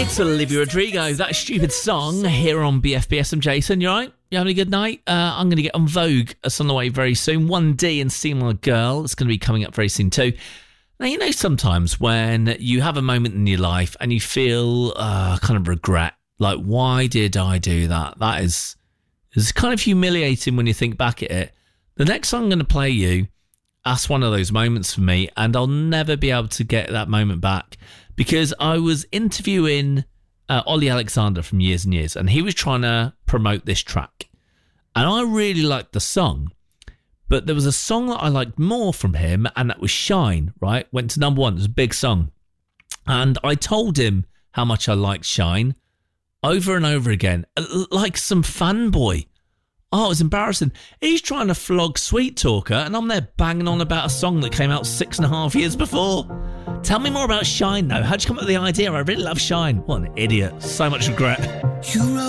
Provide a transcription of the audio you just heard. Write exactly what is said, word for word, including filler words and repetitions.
It's Olivia Rodrigo, that stupid song here on B F B S. I'm Jason, you alright? You having a good night? Uh, I'm going to get on Vogue. It's on the way very soon. one D and See My Girl. It's going to be coming up very soon too. Now, you know, sometimes when you have a moment in your life and you feel uh, kind of regret, like, why did I do that? That is, is kind of humiliating when you think back at it. The next song I'm going to play you, that's one of those moments for me, and I'll never be able to get that moment back because I was interviewing uh, Ollie Alexander from Years and Years, and he was trying to promote this track. And I really liked the song, but there was a song that I liked more from him, and that was Shine, right? Went to number one. It was a big song. And I told him how much I liked Shine over and over again, like some fanboy. Oh, it was embarrassing. He's trying to flog Sweet Talker, and I'm there banging on about a song that came out six and a half years before. Tell me more about Shine, though. How'd you come up with the idea? I really love Shine. What an idiot. So much regret. You wrote